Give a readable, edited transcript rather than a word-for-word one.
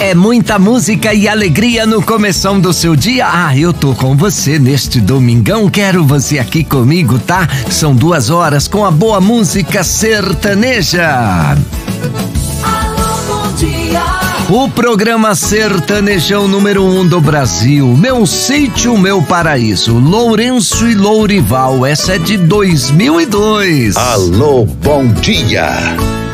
É muita música e alegria no começão do seu dia. Eu tô com você neste domingão, quero você aqui comigo, tá? São 2 horas com a boa música sertaneja. Alô, bom dia. O programa sertanejão número 1 do Brasil, Meu Sítio, Meu Paraíso, Lourenço e Lourival, essa é de 2002. Alô, bom dia.